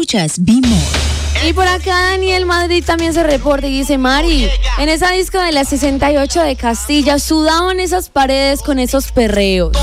Escuchas Be More. Y por acá Daniel Madrid también se reporta y dice: Mari, en esa disco de la 68 de Castilla sudaban esas paredes con esos perreos.